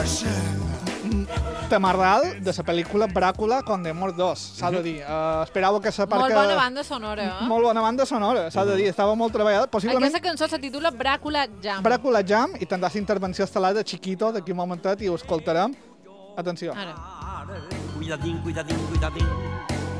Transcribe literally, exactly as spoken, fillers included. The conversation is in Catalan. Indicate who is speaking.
Speaker 1: Temarral de la pel·lícula Bràcula con Demor dos, s'ha de dir. Uh, esperava que la
Speaker 2: Molt bona banda sonora, eh?
Speaker 1: Molt bona banda sonora, s'ha de dir. Estava molt treballada. Possiblement...
Speaker 2: Aquesta cançó se titula Bràcula Jam.
Speaker 1: Bràcula Jam, i tindrà la intervenció estel·lar de Chiquito d'aquí un momentet i ho escoltarem. Atenció.
Speaker 2: Ara.
Speaker 3: Cuidadín, cuidadín, cuidadín.